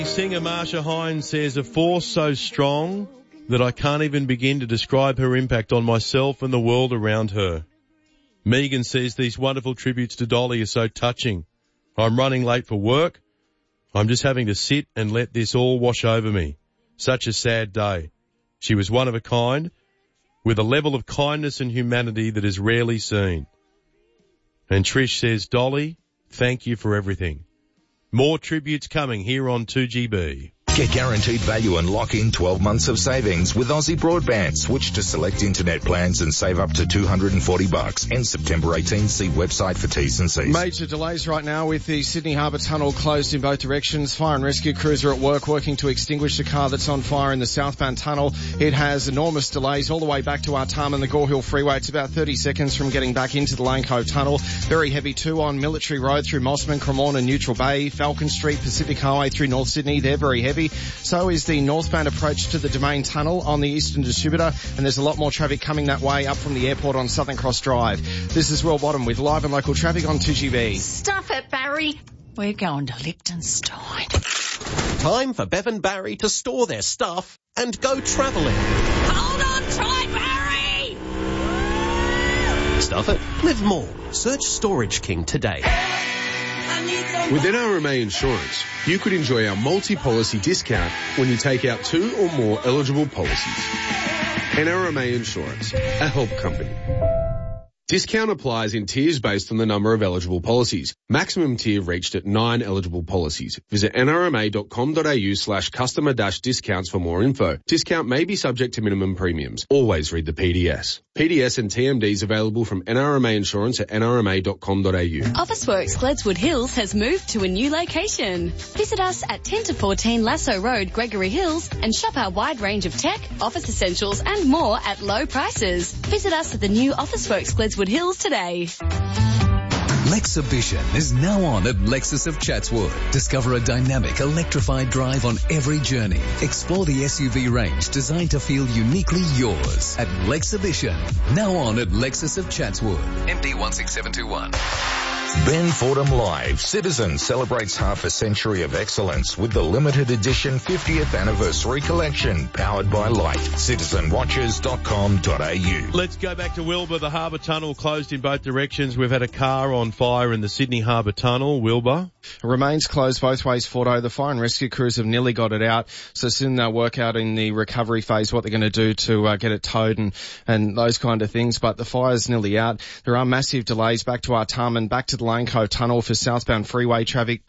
Singer Marsha Hines says, a force so strong that I can't even begin to describe her impact on myself and the world around her. Megan says, these wonderful tributes to Dolly are so touching. I'm running late for work. I'm just having to sit and let this all wash over me. Such a sad day. She was one of a kind, with a level of kindness and humanity that is rarely seen. And Trish says, Dolly, thank you for everything. More tributes coming here on 2GB. Get guaranteed value and lock in 12 months of savings with Aussie Broadband. Switch to select internet plans and save up to $240. Ends September 18. See website for T's and C's. Major delays right now with the Sydney Harbour Tunnel closed in both directions. Fire and rescue crews are at work working to extinguish the car that's on fire in the southbound tunnel. It has enormous delays all the way back to Artarmon and the Gore Hill Freeway. It's about 30 seconds from getting back into the Lane Cove Tunnel. Very heavy too on Military Road through Mossman, Cremorne and Neutral Bay. Falcon Street, Pacific Highway through North Sydney. They're very heavy. So is the northbound approach to the Domain Tunnel on the Eastern Distributor, and there's a lot more traffic coming that way up from the airport on Southern Cross Drive. This is Will Bottom with live and local traffic on 2GB. Stuff it, Barry. We're going to Liechtenstein. Time for Bev and Barry to store their stuff and go travelling. Hold on tight, Barry! Stuff it. Live more. Search Storage King today. With NRMA Insurance, you could enjoy our multi-policy discount when you take out 2 or more eligible policies. NRMA Insurance, a help company. Discount applies in tiers based on the number of eligible policies. Maximum tier reached at 9 eligible policies. Visit nrma.com.au/customer-discounts for more info. Discount may be subject to minimum premiums. Always read the PDS. PDS and TMDs available from NRMA Insurance at nrma.com.au. Officeworks Gledswood Hills has moved to a new location. Visit us at 10 to 14 Lasso Road, Gregory Hills, and shop our wide range of tech, office essentials and more at low prices. Visit us at the new Officeworks Gledswood Hills today. Lexhibition is now on at Lexus of Chatswood. Discover a dynamic, electrified drive on every journey. Explore the SUV range designed to feel uniquely yours at Lexhibition. Now on at Lexus of Chatswood. MD 16721. Ben Fordham Live. Citizen celebrates half a century of excellence with the limited edition 50th anniversary collection powered by Light. Citizenwatches.com.au. Let's go back to Wilbur. The Harbour Tunnel closed in both directions. We've had a car on fire in the Sydney Harbour Tunnel. Wilbur? Remains closed both ways, Fordo. The fire and rescue crews have nearly got it out, so soon they'll work out in the recovery phase what they're going to do to get it towed and those kind of things, but the fire's nearly out. There are massive delays back to Artarmon, back to the Lane Cove Tunnel for southbound freeway traffic.